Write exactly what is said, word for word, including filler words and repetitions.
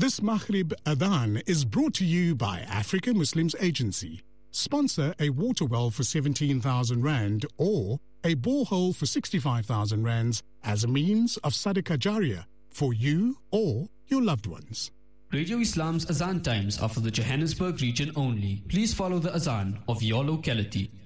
This Maghrib Adhan is brought to you by African Muslims Agency. Sponsor a water well for seventeen thousand rand or a borehole for sixty-five thousand rands as a means of Sadaqah Jariyah for you or your loved ones. Radio Islam's Azan times are for the Johannesburg region only. Please follow the Azan of your locality.